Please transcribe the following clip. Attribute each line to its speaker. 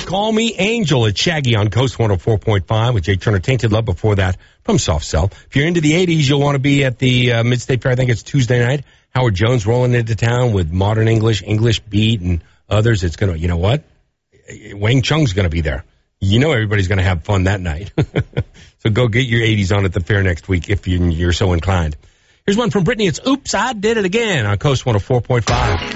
Speaker 1: Call Me Angel at Shaggy on Coast 104.5 with Jake Turner. Tainted Love before that from Soft Cell. If you're into the 80s, you'll want to be at the Mid-State Fair. I think it's Tuesday night. Howard Jones rolling into town with modern English beat, and others. It's going to, you know what? Wang Chung's going to be there. You know everybody's going to have fun that night. So go get your 80s on at the fair next week if you're so inclined. Here's one from Brittany. It's Oops, I Did It Again on Coast 104.5.